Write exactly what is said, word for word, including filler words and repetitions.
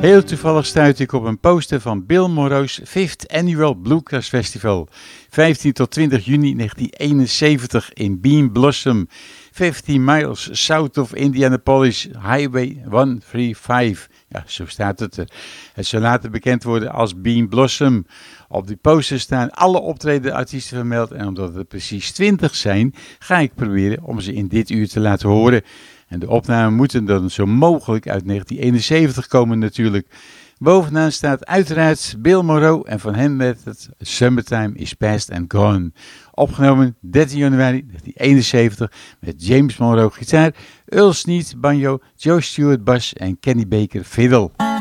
Heel toevallig stuitte ik op een poster van Bill Monroe's Fifth Annual Bluegrass Festival. vijftien tot twintig juni negentien eenenzeventig in Bean Blossom. vijftien miles south of Indianapolis, Highway honderdvijfendertig. Ja, zo staat het er. Het zal later bekend worden als Bean Blossom. Op die poster staan alle optredende artiesten vermeld. En omdat er precies twintig zijn, ga ik proberen om ze in dit uur te laten horen. En de opnamen moeten dan zo mogelijk uit negentien eenenzeventig komen natuurlijk. Bovenaan staat uiteraard Bill Monroe en van hem werd het Summertime is Past and Gone. Opgenomen dertien januari negentien eenenzeventig met James Monroe gitaar, Earl Sneed banjo, Joe Stewart bas en Kenny Baker fiddle.